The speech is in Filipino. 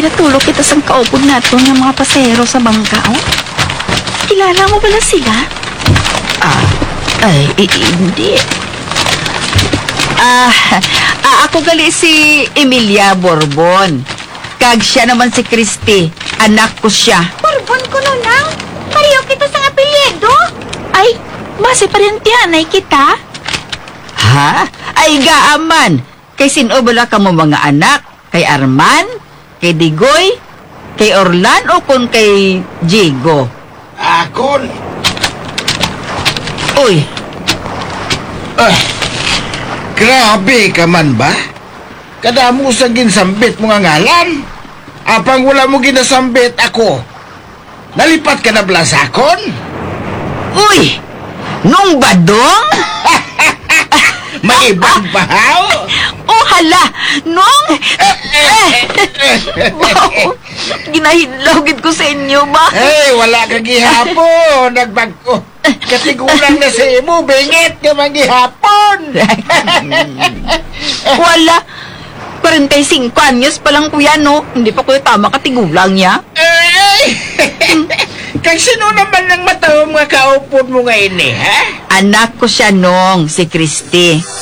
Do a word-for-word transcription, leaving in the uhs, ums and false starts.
ginatulog kita sa kaupod nato ng mga pasero sa bangka, oh. Kilala mo bala sila? Ah, ay, i- hindi. Ah, ah, ako gali si Emilia Borbon. Kag siya naman si Christy. Anak ko siya. Borbon ko no nang. Pareho kita sa apelyido. Ay, base parentianay kita. Ha? Ay, gaaman. Kay sino bala ka mo mga anak? Kay Arman? Kay Digoy? Kay Orlan o kung kay Jigo? Akon. Uy, Ah, grabe ka man ba? Kada mo sa ginsambit mo nga ngalan. Apang wala mo ginasambit ako. Nalipat ka na blasakon? uy! Nung badong? May ibang bahaw? Oh, hala! Nung! Wow! Ginahidlawgid ko sa inyo ba? Eh, wala ka gihapon. Nagbagko. Katigulang na sa imo, bingit ka man gihapon. Wala! forty-five anyos pa lang kuya, no? Hindi pa kuya tama katigulang niya. Ay! Kag sino naman ang matawang mga kaupod mo ngayon eh, ha? Anak ko siya nung, si Christy.